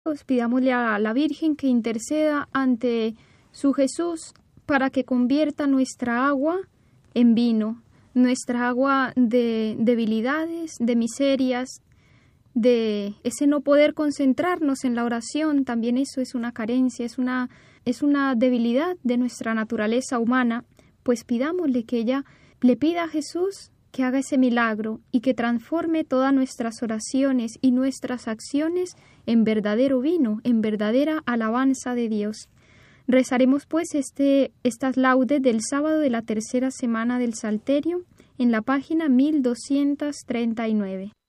Pidámosle a la Virgen que interceda ante su Jesús para que convierta nuestra agua en vino, nuestra agua de debilidades, de miserias, de ese no poder concentrarnos en la oración. También eso es una carencia, es una debilidad de nuestra naturaleza humana. Pues pidámosle que ella le pida a Jesús que haga ese milagro y que transforme todas nuestras oraciones y nuestras acciones en verdadero vino, en verdadera alabanza de Dios. Rezaremos pues estas laudes del sábado de la tercera semana del Salterio en la página 1239.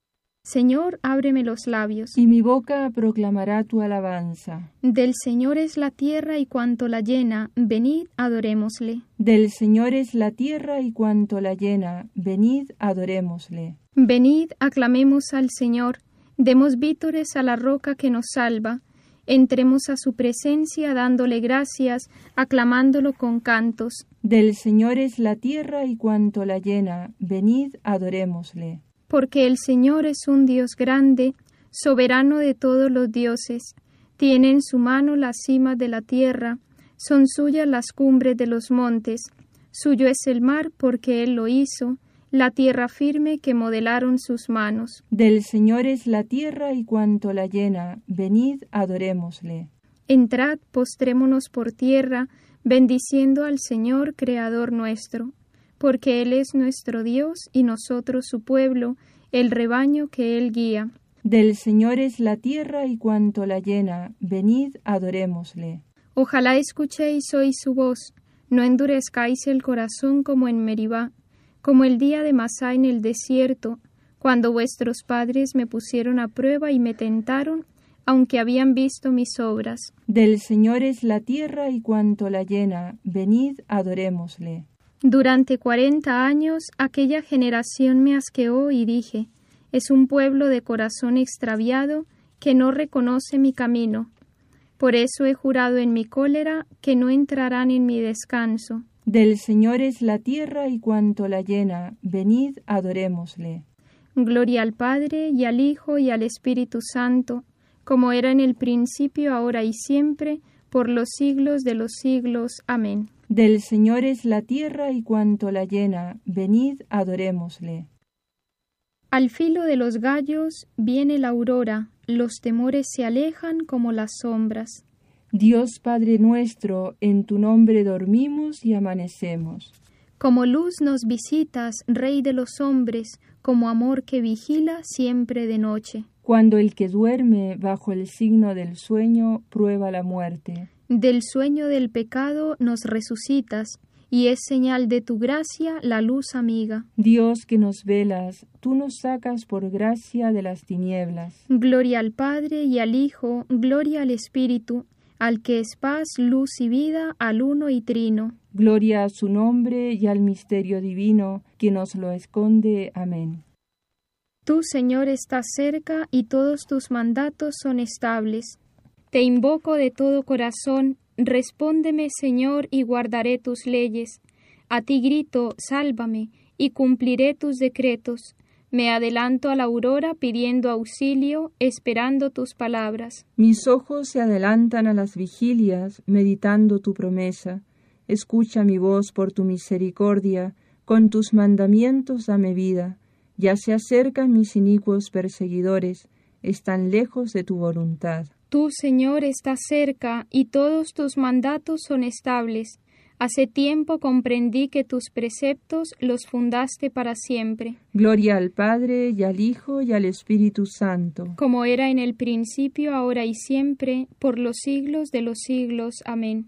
Señor, ábreme los labios, y mi boca proclamará tu alabanza. Del Señor es la tierra y cuanto la llena, venid, adorémosle. Del Señor es la tierra y cuanto la llena, venid, adorémosle. Venid, aclamemos al Señor, demos vítores a la roca que nos salva, entremos a su presencia dándole gracias, aclamándolo con cantos. Del Señor es la tierra y cuanto la llena, venid, adorémosle. Porque el Señor es un Dios grande, soberano de todos los dioses. Tiene en su mano las cimas de la tierra, son suyas las cumbres de los montes. Suyo es el mar porque Él lo hizo, la tierra firme que modelaron sus manos. Del Señor es la tierra y cuanto la llena, venid, adorémosle. Entrad, postrémonos por tierra, bendiciendo al Señor, Creador nuestro. Porque Él es nuestro Dios y nosotros su pueblo, el rebaño que Él guía. Del Señor es la tierra y cuanto la llena, venid, adorémosle. Ojalá escuchéis hoy su voz, no endurezcáis el corazón como en Meribá, como el día de Masá en el desierto, cuando vuestros padres me pusieron a prueba y me tentaron, aunque habían visto mis obras. Del Señor es la tierra y cuanto la llena, venid, adorémosle. Durante 40 años aquella generación me asqueó y dije, es un pueblo de corazón extraviado que no reconoce mi camino. Por eso he jurado en mi cólera que no entrarán en mi descanso. Del Señor es la tierra y cuanto la llena, venid, adorémosle. Gloria al Padre, y al Hijo, y al Espíritu Santo, como era en el principio, ahora y siempre, por los siglos de los siglos. Amén. Del Señor es la tierra y cuanto la llena, venid, adorémosle. Al filo de los gallos viene la aurora, los temores se alejan como las sombras. Dios Padre nuestro, en tu nombre dormimos y amanecemos. Como luz nos visitas, Rey de los hombres, como amor que vigila siempre de noche. Cuando el que duerme bajo el signo del sueño prueba la muerte. Del sueño del pecado nos resucitas, y es señal de tu gracia la luz amiga. Dios que nos velas, tú nos sacas por gracia de las tinieblas. Gloria al Padre y al Hijo, gloria al Espíritu, al que es paz, luz y vida, al uno y trino. Gloria a su nombre y al misterio divino, que nos lo esconde. Amén. Tú, Señor, estás cerca y todos tus mandatos son estables. Te invoco de todo corazón, respóndeme, Señor, y guardaré tus leyes. A ti grito, sálvame, y cumpliré tus decretos. Me adelanto a la aurora pidiendo auxilio, esperando tus palabras. Mis ojos se adelantan a las vigilias, meditando tu promesa. Escucha mi voz por tu misericordia, con tus mandamientos dame vida. Ya se acercan mis inicuos perseguidores, están lejos de tu voluntad. Tú, Señor, estás cerca, y todos tus mandatos son estables. Hace tiempo comprendí que tus preceptos los fundaste para siempre. Gloria al Padre, y al Hijo, y al Espíritu Santo. Como era en el principio, ahora y siempre, por los siglos de los siglos. Amén.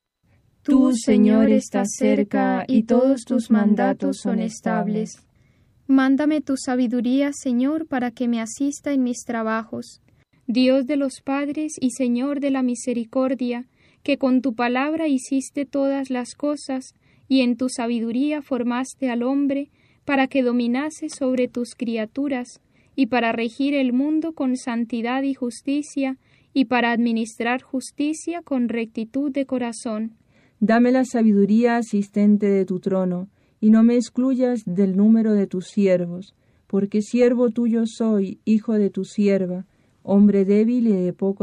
Tú, Señor, estás cerca, y todos tus mandatos son estables. Mándame tu sabiduría, Señor, para que me asista en mis trabajos. Dios de los padres y Señor de la misericordia, que con tu palabra hiciste todas las cosas, y en tu sabiduría formaste al hombre, para que dominase sobre tus criaturas, y para regir el mundo con santidad y justicia, y para administrar justicia con rectitud de corazón. Dame la sabiduría asistente de tu trono, y no me excluyas del número de tus siervos, porque siervo tuyo soy, hijo de tu sierva. hombre débil y de poco